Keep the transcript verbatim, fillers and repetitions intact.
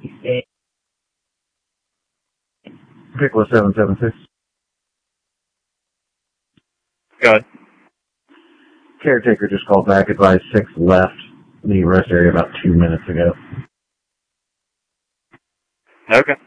Pickle seven seven six. Go ahead. Caretaker just called back, advised six left the rest area about two minutes ago. Okay.